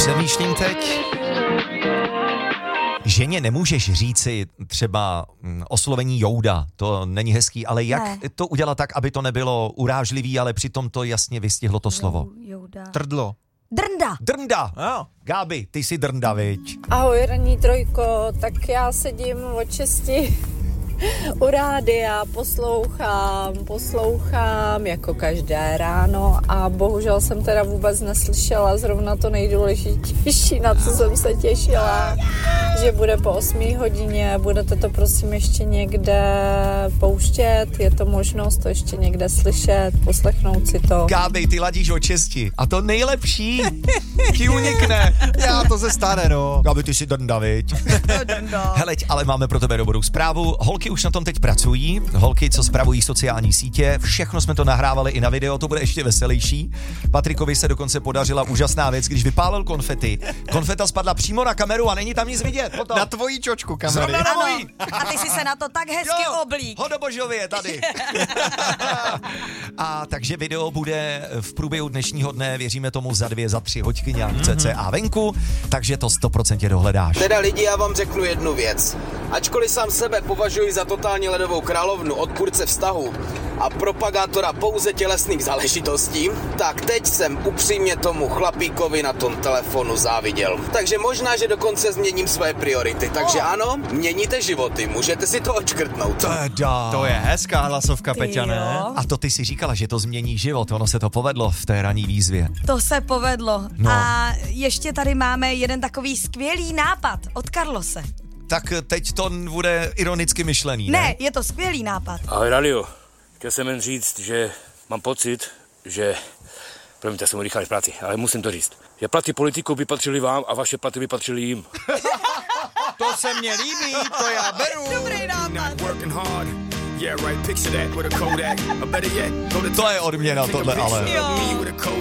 Přemýšlím teď. Ženě nemůžeš říci třeba oslovení jouda, to není hezký, ale jak to udělat tak, aby to nebylo urážlivý, ale přitom to jasně vystihlo to slovo. Jouda. Trdlo. Drnda. Jo. Gábi, ty jsi drnda, viď? Ahoj, ranní trojko, tak já sedím od 6 u rádia, poslouchám jako každé ráno a bohužel jsem teda vůbec neslyšela zrovna to nejdůležitější, na co jsem se těšila, že bude po 8 hodině, budete to prosím ještě někde pouštět, je to možnost to ještě někde slyšet, poslechnout si to. Gábi, ty ladíš od 6 a to nejlepší ti unikne. Já to se stane, no. Gábi, ty jsi drnda, viď? Heleď, ale máme pro tebe dobrou zprávu. Holky už na tom teď pracují, holky, co spravují sociální sítě, všechno jsme to nahrávali i na video, to bude ještě veselější. Patrikovi se dokonce podařila úžasná věc, když vypálil konfety. Konfeta spadla přímo na kameru a není tam nic vidět. Potom. Na tvojí čočku kamery. Ano, a ty jsi se na to tak hezky oblík. Hodobožově tady. A takže video bude v průběhu dnešního dne, věříme tomu za 2, za 3 hodiny nějak cca venku, takže to 100% dohledáš. Teda lidi, já vám řeknu jednu věc. Ačkoliv sám sebe považuji za totální ledovou královnu, odpůrce vztahu a propagátora pouze tělesných záležitostí, tak teď jsem upřímně tomu chlapíkovi na tom telefonu záviděl. Takže možná, že dokonce změním své priority. Takže ano, měníte životy, můžete si to odškrtnout. Teda. To je hezká hlasovka, Peťa, ne? A to ty si říkala, že to změní život, ono se to povedlo v té ranní výzvě. To se povedlo. No. A ještě tady máme jeden takový skvělý nápad od Carlose. Tak teď to bude ironicky myšlený, ne? Ne, je to skvělý nápad. Ahoj Radio, chtěl jsem jen říct, že mám pocit, že, promiňte, jsem rychlý v práci, ale musím to říct, že platy politiků by patřily vám a vaše platy by patřily jim. To se mně líbí, to já beru. Dobrý nápad. To je odměna tohle, ale. Jo.